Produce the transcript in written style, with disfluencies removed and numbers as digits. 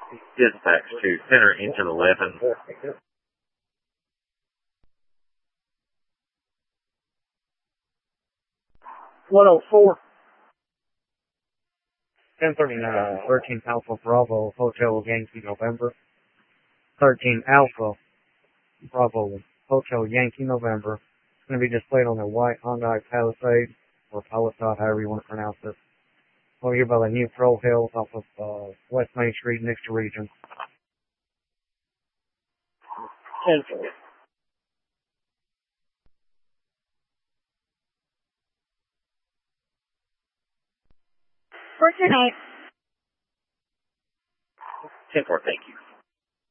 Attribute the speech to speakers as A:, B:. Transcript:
A: Dispatch to Center Engine 11.
B: 104. 1039, 13 Alpha Bravo, Hotel Yankee November. 13 Alpha Bravo, Hotel Yankee November. It's going to be displayed on the white Hyundai Palisade, or Palisade, however you want to pronounce it. Over here by the new Pro Hills off of West Main Street next to Region.
A: 10-4.
C: For tonight.
A: 10-4, thank you.